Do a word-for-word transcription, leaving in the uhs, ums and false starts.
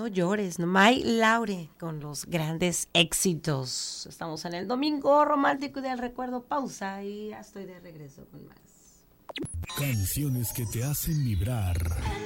No llores, no May Laure con los grandes éxitos. Estamos en el domingo romántico y del recuerdo. Pausa y ya estoy de regreso con más. Canciones que te hacen vibrar.